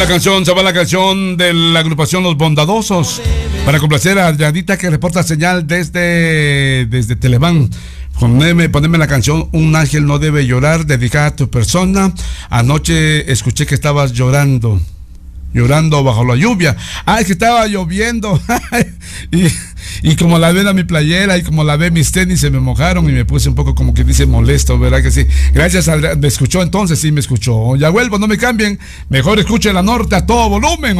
La canción, se va la canción de la agrupación Los Bondadosos para complacer a Adrianita que reporta señal desde Televán. Poneme la canción Un ángel no debe llorar, dedicada a tu persona. Anoche escuché que estabas llorando bajo la lluvia. Es que estaba lloviendo. y como la ven a mi playera y como la ve mis tenis, se me mojaron y me puse un poco como que dice molesto, ¿verdad que sí? Gracias, Adrián. ¿Me escuchó entonces? Sí, me escuchó. Ya vuelvo, no me cambien. Mejor escuchen la norte a todo volumen.